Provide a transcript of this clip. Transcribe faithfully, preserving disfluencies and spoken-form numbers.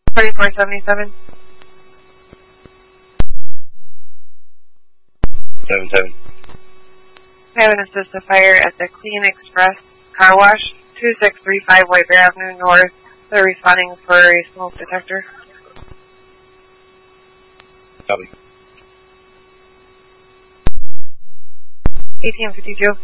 forty-four seventy-seven. seven seven. I have an assist to fire at the Clean Express Car Wash, two six three five White Bear Avenue North. They're responding for a smoke detector. Copy. A T M fifty-two.